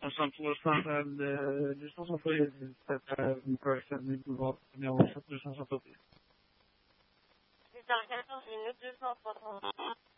100% de licences employées. Vous pouvez faire des pouvoirs de recherche de licences employées. C'est un 14 minutes 260.